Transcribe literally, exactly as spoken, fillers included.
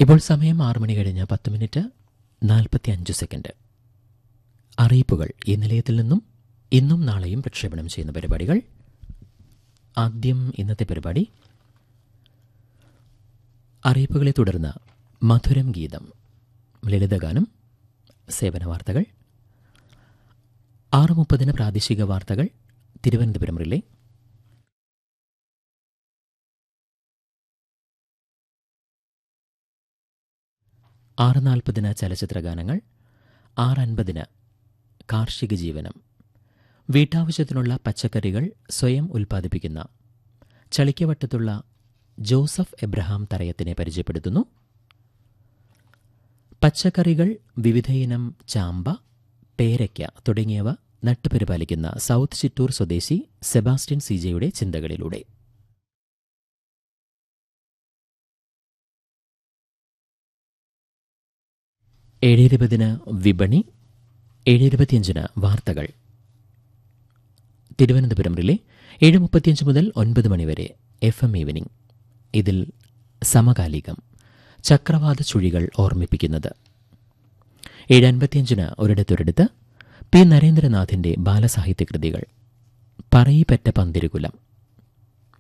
ഇപ്പോൾ സമയം ആറ് മണി കഴിഞ്ഞ് പത്ത് മിനിറ്റ് നാൽപ്പത്തി അഞ്ച് സെക്കൻഡ്. അറിയിപ്പുകൾ ഈ നിലയത്തിൽ നിന്നും ഇന്നും നാളെയും പ്രക്ഷേപണം ചെയ്യുന്ന പരിപാടികൾ. ആദ്യം ഇന്നത്തെ പരിപാടി. അറിയിപ്പുകളെ തുടർന്ന് മധുരം ഗീതം, ലളിതഗാനം, സേവന വാർത്തകൾ. ആറ് മുപ്പതിന് പ്രാദേശിക വാർത്തകൾ തിരുവനന്തപുരം റിലേ. ആറ് നാൽപ്പതിന് ചലച്ചിത്രഗാനങ്ങൾ. ആറ് അൻപതിന് കാർഷിക ജീവനം. വീട്ടാവശ്യത്തിനുള്ള പച്ചക്കറികൾ സ്വയം ഉൽപ്പാദിപ്പിക്കുന്ന ചളിക്കവട്ടത്തുള്ള ജോസഫ് എബ്രഹാം തറയത്തിനെ പരിചയപ്പെടുത്തുന്നു. പച്ചക്കറികൾ വിവിധയിനം ചാമ്പ, പേരയ്ക്ക തുടങ്ങിയവ നട്ടുപരിപാലിക്കുന്ന സൗത്ത് ചിറ്റൂർ സ്വദേശി സെബാസ്റ്റ്യൻ സി ജെയുടെ ചിന്തകളിലൂടെ. ഏഴ് ഇരുപതിന് വിപണി. ഏഴ് ഇരുപത്തിയഞ്ചിന് വാർത്തകൾ തിരുവനന്തപുരം റിലേ. ഏഴ് മുപ്പത്തിയഞ്ച് മുതൽ ഒൻപത് മണിവരെ എഫ് എം ഈവനിംഗ്. ഇതിൽ സമകാലികം, ചക്രവാത ചുഴികൾ ഓർമ്മിപ്പിക്കുന്നത്. ഏഴ് അൻപത്തിയഞ്ചിന് ഒരിടത്തൊരിടത്ത് പി നരേന്ദ്രനാഥിന്റെ ബാലസാഹിത്യകൃതികൾ. പറയിപ്പറ്റ പന്തിരുകുലം,